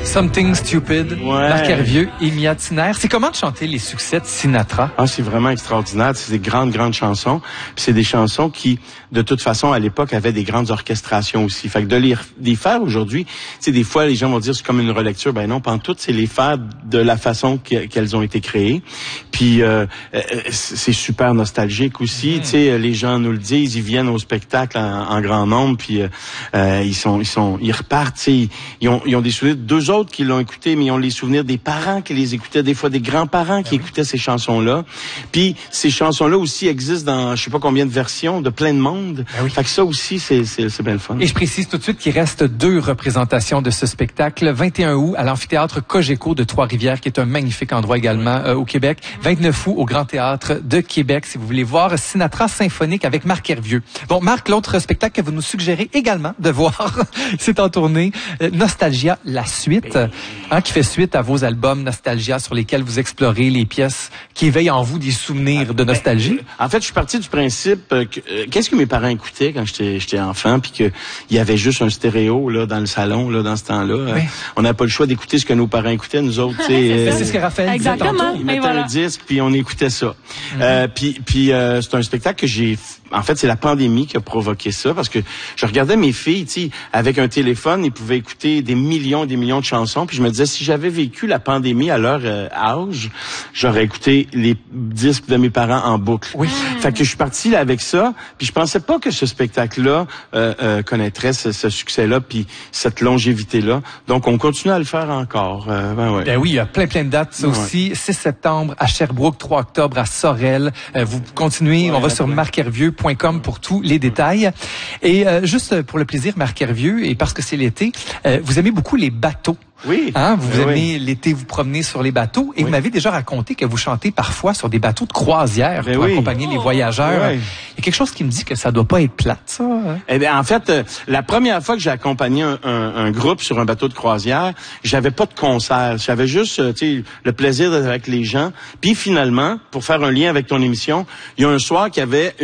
Something Stupid, Marc Hervieux et Mia Tiner. C'est comment de chanter les succès de Sinatra? Ah, c'est vraiment extraordinaire. C'est des grandes chansons. Puis c'est des chansons qui, de toute façon, à l'époque, avaient des grandes orchestrations aussi. Fait que de les faire aujourd'hui, tu sais, des fois, les gens vont dire c'est comme une relecture. Ben non, pantoute, c'est les faire de la façon qu'elles ont été créées. Puis c'est super nostalgique aussi. Tu sais, les gens nous le disent, ils viennent au spectacle en grand nombre, puis ils repartent. Tu sais, ils ont des souvenirs d'eux autres qui l'ont écouté, mais ils ont les souvenirs des parents qui les écoutaient, des fois des grands-parents qui écoutaient ces chansons-là. Puis ces chansons-là aussi existent dans je sais pas combien de versions, de plein de monde. Fait que ça aussi, c'est bien le fun. Et je précise tout de suite qu'il reste 2 représentations de ce spectacle. 21 août à l'amphithéâtre Cogeco de Trois-Rivières, qui est un magnifique endroit également au Québec. 29 août au Grand Théâtre de Québec, si vous voulez voir Sinatra symphonique avec Marc Hervieux. Bon, Marc, l'autre spectacle que vous nous suggérez également de voir, c'est en tournée Nostalgia, la suite, qui fait suite à vos albums Nostalgia, sur lesquels vous explorez les pièces qui éveillent en vous des souvenirs de nostalgie. En fait, je suis parti du principe que qu'est-ce que mes parents écoutaient quand j'étais enfant, puis que il y avait juste un stéréo là dans le salon là dans ce temps-là. On n'a pas le choix d'écouter ce que nos parents écoutaient, nous autres. C'est ce que Raphaël disait tantôt. Ils mettaient un disque, puis on écoutait ça. Puis c'est un spectacle que j'ai... En fait, c'est la pandémie qui a provoqué ça, parce que je regardais mes filles, tu sais, avec un téléphone, ils pouvaient écouter des millions et des millions de chansons, puis je me disais, si j'avais vécu la pandémie à leur âge, j'aurais écouté les disques de mes parents en boucle. Fait que je suis parti là avec ça, puis je pensais pas que ce spectacle-là connaîtrait ce succès-là, puis cette longévité-là. Donc, on continue à le faire encore. Ben oui, il y a plein de dates, ça aussi. 6 septembre à Sherbrooke, 3 octobre à Sorel. Vous continuez, on va sur marchervieux.com pour tous les détails. Et juste pour le plaisir, Marc Hervieux, et parce que c'est l'été, vous aimez beaucoup les bateaux. Oui. Vous aimez l'été vous promener sur les bateaux, et vous m'avez déjà raconté que vous chantez parfois sur des bateaux de croisière pour accompagner les voyageurs. Il y a quelque chose qui me dit que ça doit pas être plate, ça. Eh bien, en fait, la première fois que j'ai accompagné un groupe sur un bateau de croisière, j'avais pas de concert. J'avais juste, le plaisir d'être avec les gens. Puis finalement, pour faire un lien avec ton émission, il y a un soir qu'il y avait